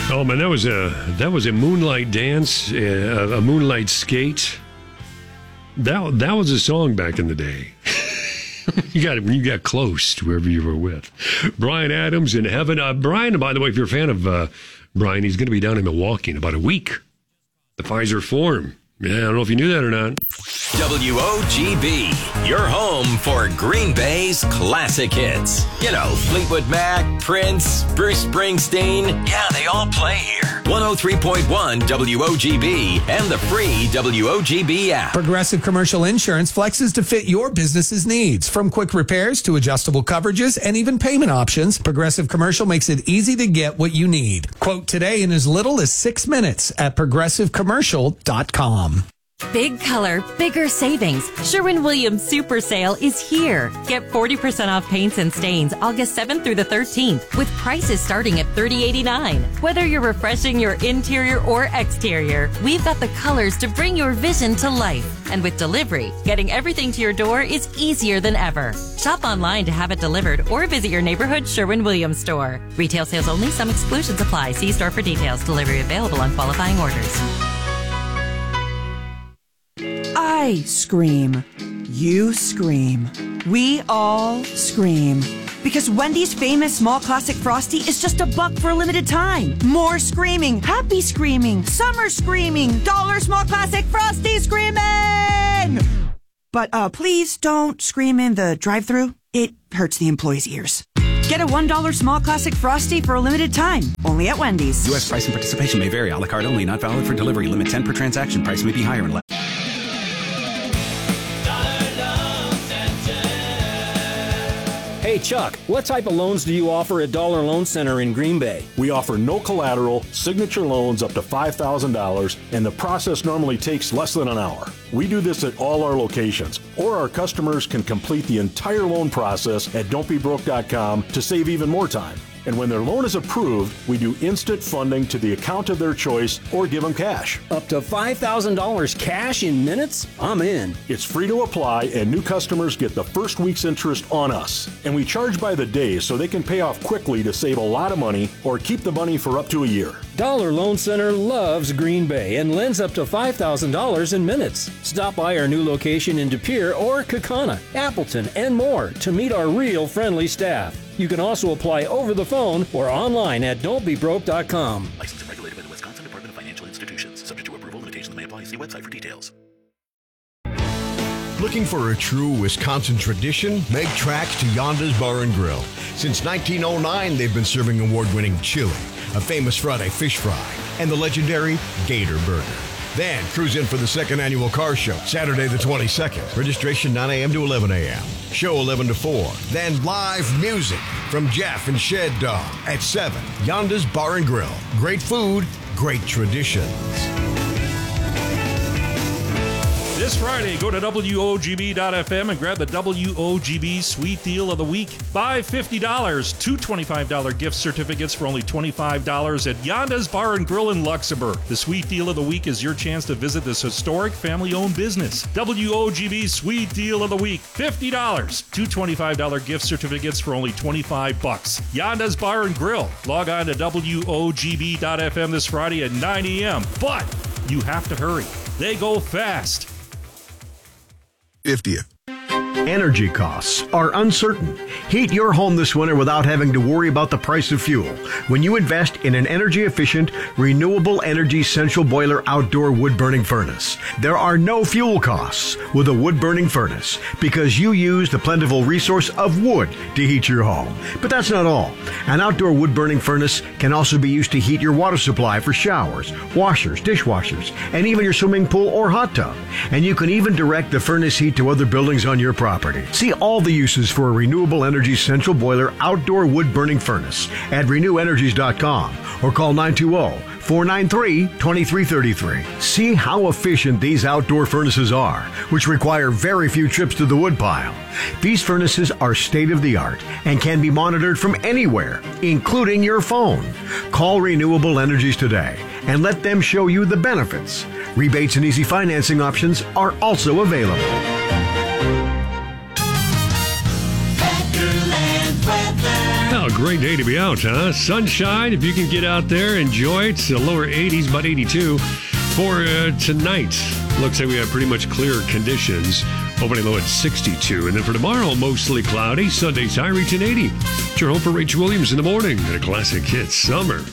Oh man, that was a moonlight dance, a moonlight skate. That was a song back in the day. You got close to whoever you were with. Bryan Adams in Heaven. Bryan, by the way, if you're a fan of Bryan, he's going to be down in Milwaukee in about a week. The Pfizer Forum. Yeah, I don't know if you knew that or not. WOGB, your home for Green Bay's classic hits. You know, Fleetwood Mac, Prince, Bruce Springsteen. Yeah, they all play here. 103.1 WOGB and the free WOGB app. Progressive Commercial Insurance flexes to fit your business's needs. From quick repairs to adjustable coverages and even payment options, Progressive Commercial makes it easy to get what you need. Quote today in as little as 6 minutes at progressivecommercial.com. Big color, bigger savings. Sherwin-Williams Super Sale is here. Get 40% off paints and stains August 7th through the 13th with prices starting at $30.89. Whether you're refreshing your interior or exterior, we've got the colors to bring your vision to life. And with delivery, getting everything to your door is easier than ever. Shop online to have it delivered or visit your neighborhood Sherwin-Williams store. Retail sales only. Some exclusions apply. See store for details. Delivery available on qualifying orders. I scream. You scream. We all scream. Because Wendy's famous small classic Frosty is just $1 for a limited time. More screaming, happy screaming, summer screaming, dollar small classic Frosty screaming! But please don't scream in the drive-thru. It hurts the employees' ears. Get a $1 small classic Frosty for a limited time. Only at Wendy's. U.S. price and participation may vary. A la carte only. Not valid for delivery. Limit 10 per transaction. Price may be higher and less. Hey, Chuck, what type of loans do you offer at Dollar Loan Center in Green Bay? We offer no collateral, signature loans up to $5,000, and the process normally takes less than an hour. We do this at all our locations, or our customers can complete the entire loan process at don'tbebroke.com to save even more time. And when their loan is approved, we do instant funding to the account of their choice or give them cash. Up to $5,000 cash in minutes? I'm in. It's free to apply, and new customers get the first week's interest on us. And we charge by the day so they can pay off quickly to save a lot of money or keep the money for up to a year. Dollar Loan Center loves Green Bay and lends up to $5,000 in minutes. Stop by our new location in De Pere or Kaukauna, Appleton, and more to meet our real friendly staff. You can also apply over the phone or online at don'tbebroke.com. Licensed and regulated by the Wisconsin Department of Financial Institutions. Subject to approval, limitations may apply. See website for details. Looking for a true Wisconsin tradition? Make tracks to Yonda's Bar and Grill. Since 1909, they've been serving award-winning chili, a famous Friday fish fry, and the legendary Gator Burger. Then cruise in for the second annual car show, Saturday the 22nd. Registration 9 a.m. to 11 a.m. Show 11 to 4. Then live music from Jeff and Shed Dog at 7. Yonda's Bar and Grill. Great food, great traditions. This Friday, go to WOGB.FM and grab the WOGB Sweet Deal of the Week. Buy $50, 2 $25 gift certificates for only $25 at Yonda's Bar and Grill in Luxembourg. The Sweet Deal of the Week is your chance to visit this historic family-owned business. WOGB Sweet Deal of the Week. $50, 2 $25 gift certificates for only $25. Yonda's Bar and Grill. Log on to WOGB.FM this Friday at 9 a.m. But you have to hurry. They go fast. 50th. Energy costs are uncertain. Heat your home this winter without having to worry about the price of fuel when you invest in an energy-efficient, renewable energy central boiler outdoor wood-burning furnace. There are no fuel costs with a wood-burning furnace because you use the plentiful resource of wood to heat your home. But that's not all. An outdoor wood-burning furnace can also be used to heat your water supply for showers, washers, dishwashers, and even your swimming pool or hot tub. And you can even direct the furnace heat to other buildings on your property. See all the uses for a renewable energy central boiler outdoor wood-burning furnace at renewenergies.com or call 920-493-2333. See how efficient these outdoor furnaces are, which require very few trips to the woodpile. These furnaces are state-of-the-art and can be monitored from anywhere, including your phone. Call Renewable Energies today and let them show you the benefits. Rebates and easy financing options are also available. great day to be out, huh? Sunshine, if you can get out there, enjoy it. It's the lower 80s, about 82. For tonight, looks like we have pretty much clear conditions. Opening low at 62. And then for tomorrow, mostly cloudy. Sunday's high reaching 80. It's your home for Rach Williams in the morning at a Classic Hits Summer.